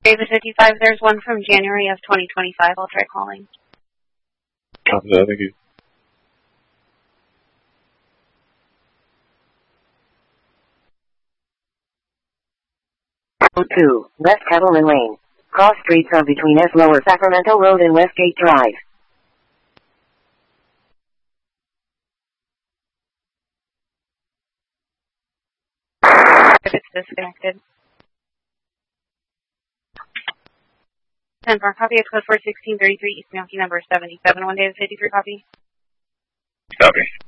David 55, there's one from January of 2025. I'll try calling. Copy that, thank you. Road 2, West Cattleman Lane. Cross streets are between S. Lower Sacramento Road and Westgate Drive. If it's disconnected. 10 for copy of code 41633, East Milwaukee number 77, 1 day of 53 copy. Copy.